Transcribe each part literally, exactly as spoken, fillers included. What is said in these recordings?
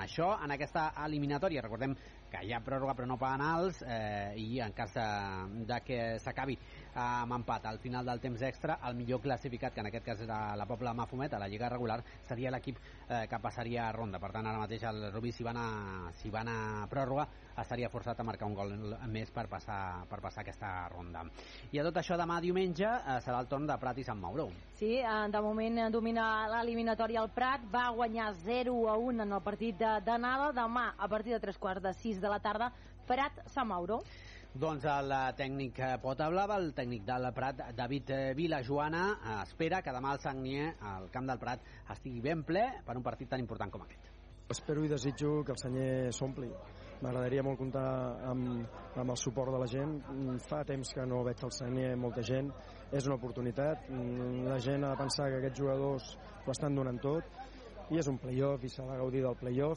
Això en aquesta eliminatòria. Recordem que hi ha pròrroga però no penals, eh, i en cas de, de que s'acabi amb empat al final del temps extra, el millor classificat, que en aquest cas era la Pobla Mafumet, a la Lliga regular, seria l'equip eh, que passaria a ronda. Per tant, ara mateix el Rubí, si va a, si va a pròrroga, estaria forçat a marcar un gol més per passar, per passar aquesta ronda. I a tot això, demà diumenge eh, serà el torn de Prat i Sant Mauró. Sí, de moment domina l'eliminatòria el Prat, va guanyar zero a un en el partit d'anada. Demà, a partir de tres quarts de sis de la tarda, Prat-Sant Mauró. Doncs el tècnic Pota Blava, el tècnic del Prat, David Vilajoana, espera que demà el Sagnier, al camp del Prat, estigui ben ple per un partit tan important com aquest. Espero i desitjo que el Sagnier s'ompli. M'agradaria molt comptar amb, amb el suport de la gent. Fa temps que no veig el Sagnier molta gent. És una oportunitat. La gent ha de pensar que aquests jugadors ho estan donant tot, i és un play-off i s'ha de gaudir del play-off,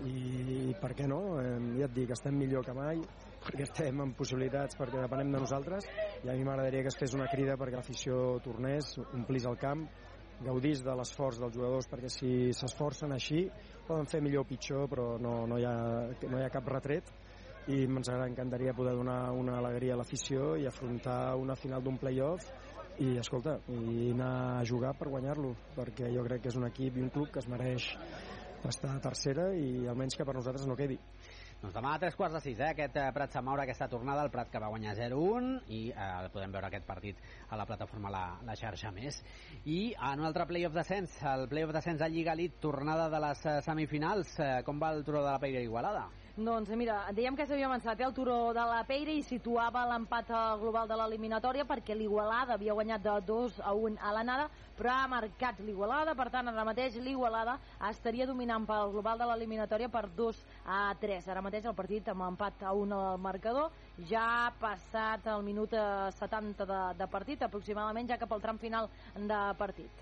i per què no? Eh, ja et dic, estem millor que mai, perquè estem en possibilitats, perquè depenem de nosaltres, i a mi m'agradaria que es fes una crida perquè l'afició tornés, omplís el camp, gaudís de l'esforç dels jugadors, perquè si s'esforcen així poden fer millor o pitjor, però no, no, hi ha, no hi ha cap retret, i ens encantaria poder donar una alegria a l'afició i afrontar una final d'un play-off i, escolta, i anar a jugar per guanyar-lo, perquè jo crec que és un equip i un club que es mereix estar a tercera, i almenys que per nosaltres no quedi. Doncs demà a tres quarts de sis, eh, aquest eh, Prat Sant Mauro, aquesta tornada, el Prat que va guanyar zero a un, i eh, podem veure aquest partit a la plataforma La, la xarxa més. I en un altre playoff descens, el playoff descens a Lliga Elite, tornada de les eh, semifinals. Eh, com va el Turó de la Peira Igualada? Doncs mira, dèiem que s'havia avançat el Turó de la Peira i situava l'empat global de l'eliminatòria, perquè l'Igualada havia guanyat de dos a un a l'anada, però ha marcat l'Igualada, per tant ara mateix l'Igualada estaria dominant pel global de l'eliminatòria per dos a tres. Ara mateix el partit amb empat a un al marcador, ja ha passat el minut setanta de, de partit aproximadament, ja cap al tram final de partit.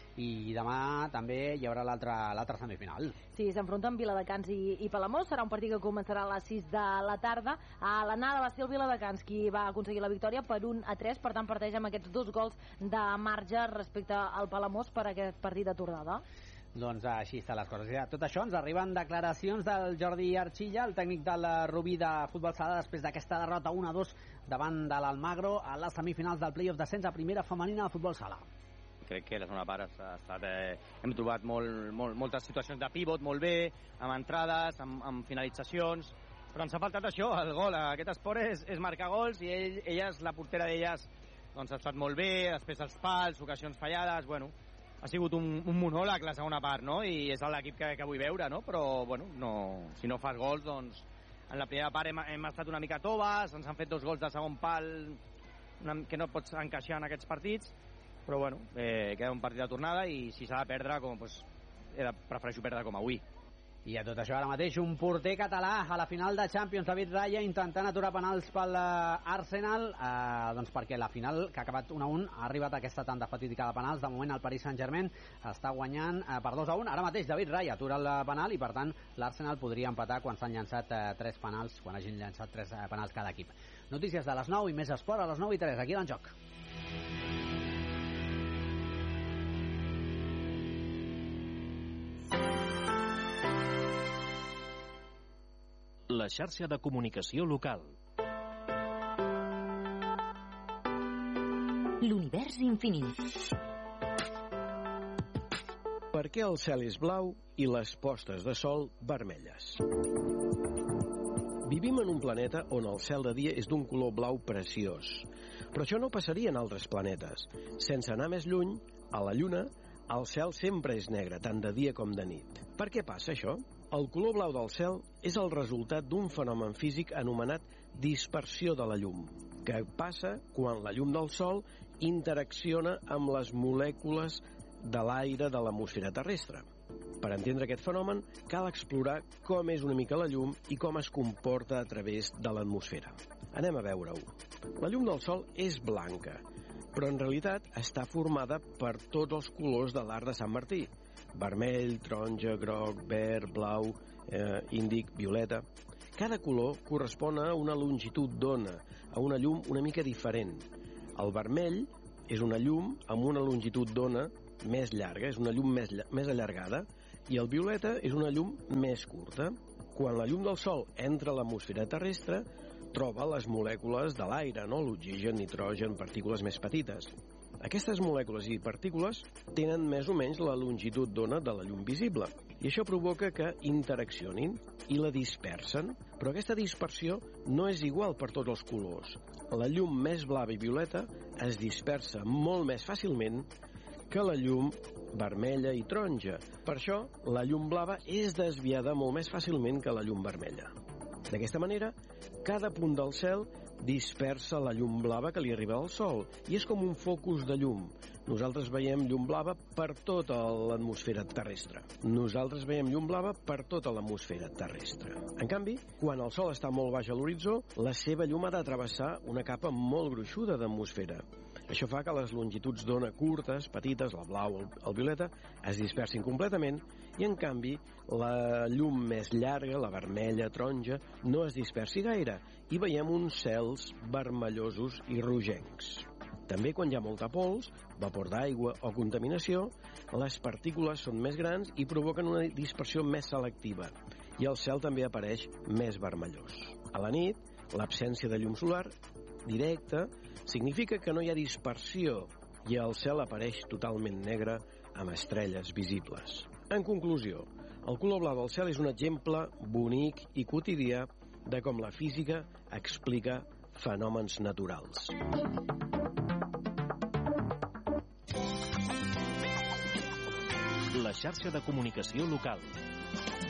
I demà també hi haurà l'altra semifinal. Sí, s'enfronten Viladecans i, i Palamós. Serà un partit que començarà a les sis de la tarda. A l'anada va ser el Viladecans qui va aconseguir la victòria per un a tres, per tant parteix amb aquests dos gols de marge respecte al Palamós per aquest partit de tornada. Doncs així estan les coses. Ja, tot això ens arriben declaracions del Jordi Archilla, el tècnic del Rubí de futbol sala, després d'aquesta derrota un a dos davant de l'Almagro a les semifinals del playoff descens a primera femenina de futbol sala. Crec que la segona part ha estat, eh, hem trobat molt, molt, moltes situacions de pivot molt bé, amb entrades, amb, amb finalitzacions, però ens ha faltat això, el gol. Aquest esport és, és marcar gols, i ell, elles, la portera d'elles, doncs ha estat molt bé, després els pals, ocasions fallades, bueno, ha sigut un, un monòleg la segona part, no? I és l'equip que, que vull veure, no? Però, bueno, no, si no fas gols, doncs en la primera part hem, hem estat una mica toves, ens han fet dos gols de segon pal una, que no pots encaixar en aquests partits, però bueno, eh, queda un partit de tornada, i si s'ha de perdre, com, pues, de, prefereixo perdre com avui. I a tot això ara mateix un porter català a la final de Champions, David Raya, intentant aturar penals pel Arsenal, eh, doncs perquè la final, que ha acabat un a un, ha arribat a aquesta tanda fatídica de penals. De moment el Paris Saint-Germain està guanyant eh, per dos a un. Ara mateix David Raya atura el penal, i per tant l'Arsenal podria empatar quan s'han llançat eh, tres penals, quan hagin llançat tres eh, penals cada equip. Notícies de les nou i més esport a les nou i tres, aquí d'en joc. La xarxa de comunicació local. L'univers infinit. Per què el cel és blau i les postes de sol vermelles? Vivim en un planeta on el cel de dia és d'un color blau preciós. Però això no passaria en altres planetes. Sense anar més lluny, a la Lluna, el cel sempre és negre, tant de dia com de nit. Per què passa això? El color blau del cel és el resultat d'un fenomen físic anomenat dispersió de la llum, que passa quan la llum del sol interacciona amb les molècules de l'aire de l'atmosfera terrestre. Per entendre aquest fenomen, cal explorar com és una mica la llum i com es comporta a través de l'atmosfera. Anem a veure-ho. La llum del sol és blanca, però en realitat està formada per tots els colors de l'arc de Sant Martí: vermell, taronja, groc, verd, blau, eh, índic, violeta. Cada color correspon a una longitud d'ona, a una llum una mica diferent. El vermell és una llum amb una longitud d'ona més llarga, és una llum més, més allargada, I el violeta és una llum més curta. Quan la llum del Sol entra a l'atmosfera terrestre, troba les molècules de l'aire, no? L'oxigen, nitrogen, partícules més petites. Aquestes molècules i partícules tenen més o menys la longitud d'ona de la llum visible, i això provoca que interaccionin i la dispersen, però aquesta dispersió no és igual per tots els colors. La llum més blava i violeta es dispersa molt més fàcilment que la llum vermella i taronja. Per això, la llum blava és desviada molt més fàcilment que la llum vermella. D'aquesta manera, cada punt del cel dispersa la llum blava que li arriba al Sol, i és com un focus de llum. Nosaltres veiem llum blava per tota l'atmosfera terrestre. Nosaltres veiem llum blava per tota l'atmosfera terrestre. En canvi, quan el Sol està molt baix a l'horitzó, la seva llum ha de travessar una capa molt gruixuda d'atmosfera. Això fa que les longituds d'ona curtes, petites, la blau, el, el violeta, es dispersin completament, i en canvi la llum més llarga, la vermella, taronja, no es dispersi gaire, i veiem uns cels vermellosos i rogencs. També quan hi ha molta pols, vapor d'aigua o contaminació, les partícules són més grans i provoquen una dispersió més selectiva, i el cel també apareix més vermellós. A la nit, l'absència de llum solar directa significa que no hi ha dispersió i el cel apareix totalment negre amb estrelles visibles. En conclusió, el color blau del cel és un exemple bonic i quotidià de com la física explica fenòmens naturals. La xarxa de comunicació local.